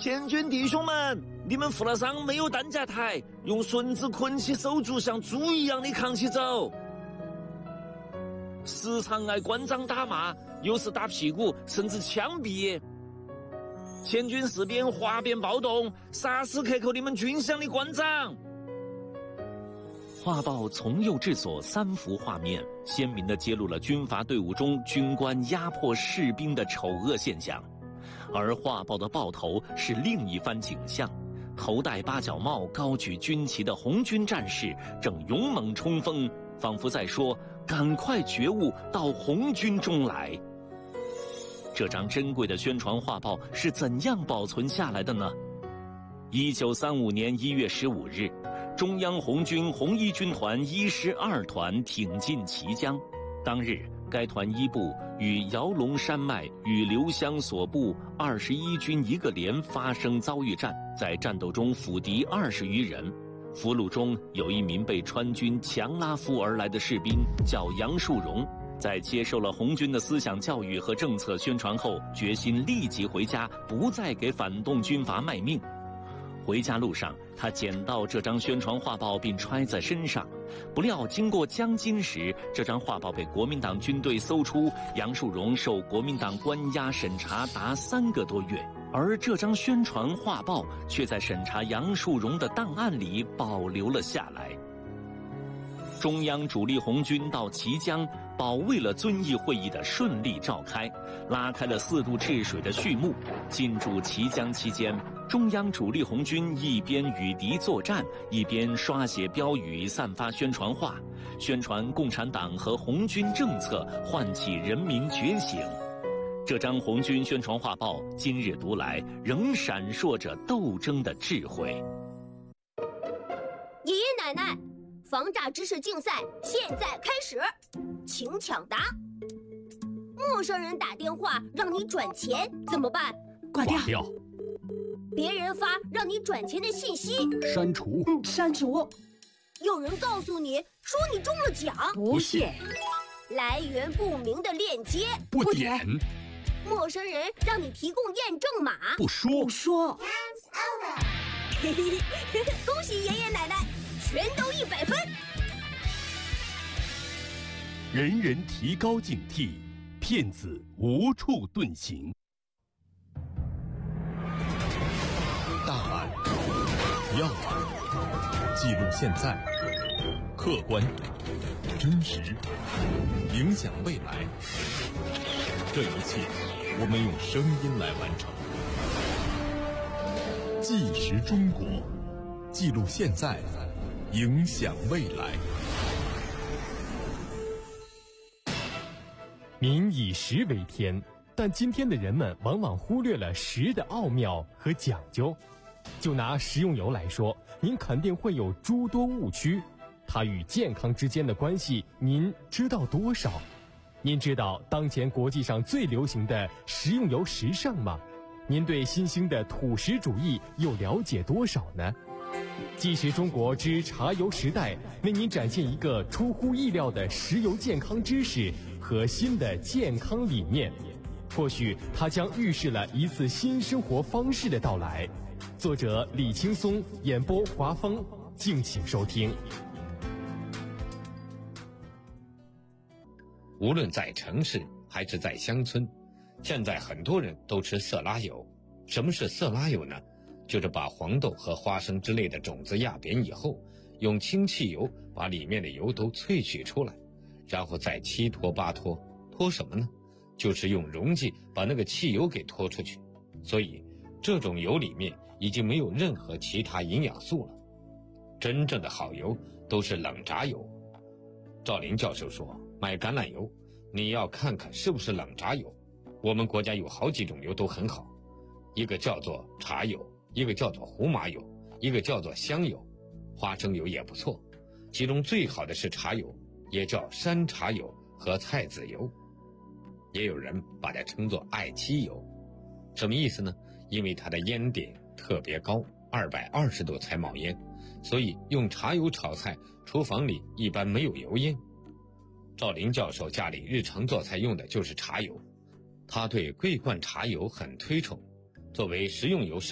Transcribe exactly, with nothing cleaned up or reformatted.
田军弟兄们，你们扶了上没有担架台，用绳子捆起手足，像猪一样的扛起走。时常挨官长打骂，有时打屁股，甚至枪毙。田军事变，哗变暴动，杀死克扣你们军饷的官长。 画报从右至左三幅画面，鲜明地揭露了军阀队伍中军官压迫士兵的丑恶现象。而画报的报头是另一番景象，头戴八角帽、高举军旗的红军战士正勇猛冲锋，仿佛在说：“赶快觉悟，到红军中来。”这张珍贵的宣传画报是怎样保存下来的呢？一九三五年一月十五日，中央红军红一军团一师二团挺进綦江。当日，该团一部与姚龙山脉与刘湘所部二十一军一个连发生遭遇战，在战斗中俘敌二十余人。俘虏中有一名被川军强拉夫而来的士兵，叫杨树荣。在接受了红军的思想教育和政策宣传后，决心立即回家，不再给反动军阀卖命。回家路上，他捡到这张宣传画报并揣在身上，不料经过江津时，这张画报被国民党军队搜出，杨树荣受国民党关押审查达三个多月，而这张宣传画报却在审查杨树荣的档案里保留了下来。中央主力红军到綦江，保卫了遵义会议的顺利召开，拉开了四渡治水的序幕。进驻綦江期间，中央主力红军一边与敌作战，一边刷写标语、散发宣传画，宣传共产党和红军政策，唤起人民觉醒。这张红军宣传画报今日读来，仍闪烁着斗争的智慧。 爷爷奶奶，防诈知识竞赛现在开始，请抢答。陌生人打电话让你转钱怎么办？ 挂掉。 挂掉。 别人发让你转钱的信息， 删除。 嗯，删除。 有人告诉你说你中了奖， 不信。 来源不明的链接， 不点。 陌生人让你提供验证码， 不说。 不说。 嘿嘿嘿，恭喜爷爷奶奶，全都一百分。 人人提高警惕，骗子无处遁形。大案、要案，记录现在，客观、真实，影响未来。这一切，我们用声音来完成。纪实中国，记录现在，影响未来。 民以食为天，但今天的人们往往忽略了食的奥妙和讲究。就拿食用油来说，您肯定会有诸多误区，它与健康之间的关系，您知道多少？您知道当前国际上最流行的食用油时尚吗？您对新兴的土食主义又了解多少呢？纪实中国之茶油时代为您展现一个出乎意料的食油健康知识和新的健康理念，或许它将预示了一次新生活方式的到来。作者李青松，演播华峰，敬请收听。 无论在城市还是在乡村，现在很多人都吃色拉油。什么是色拉油呢？就是把黄豆和花生之类的种子压扁以后，用氢汽油把里面的油都萃取出来，然后再七拖八拖。拖什么呢？就是用溶剂把那个汽油给拖出去。所以这种油里面已经没有任何其他营养素了。真正的好油都是冷榨油。赵林教授说，买橄榄油你要看看是不是冷榨油。我们国家有好几种油都很好，一个叫做茶油，一个叫做胡麻油，一个叫做香油，花生油也不错。其中最好的是茶油，也叫山茶油和菜籽油，也有人把它称作爱妻油。什么意思呢？因为它的烟点特别高，二百二十度才冒烟，所以用茶油炒菜，厨房里一般没有油烟。赵林教授家里日常做菜用的就是茶油，他对桂冠茶油很推崇，作为食用油是